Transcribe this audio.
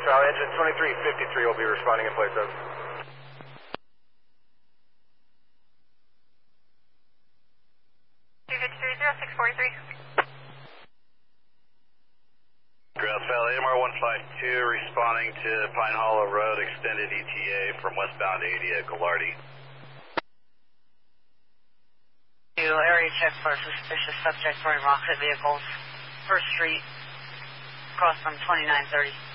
Grass Valley, engine 2353 will be responding in place of. Grass Valley, MR152 responding to Pine Hollow Road, extended ETA from westbound 80 at Gallardi. Area check for suspicious subject wearing rocket vehicles, First Street, across from 2930.